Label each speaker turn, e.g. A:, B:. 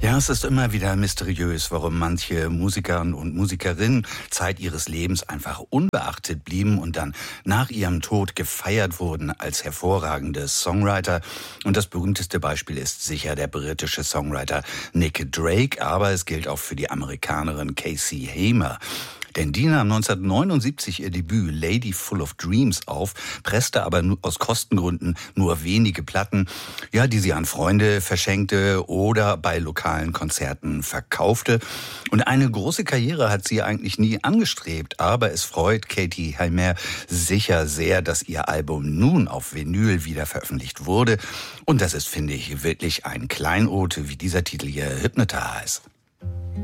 A: Ja, es ist immer wieder mysteriös, warum manche Musiker und Musikerinnen Zeit ihres Lebens einfach unbeachtet blieben und dann nach ihrem Tod gefeiert wurden als hervorragende Songwriter. Und das berühmteste Beispiel ist sicher der britische Songwriter Nick Drake, aber es gilt auch für die Amerikanerin Casey Hamer. Denn die nahm 1979 ihr Debüt Lady Full of Dreams auf, presste aber aus Kostengründen nur wenige Platten, ja, die sie an Freunde verschenkte oder bei lokalen Konzerten verkaufte. Und eine große Karriere hat sie eigentlich nie angestrebt, aber es freut Katie Hamer sicher sehr, dass ihr Album nun auf Vinyl wieder veröffentlicht wurde. Und das ist, finde ich, wirklich ein Kleinod, wie dieser Titel hier Hypnotize.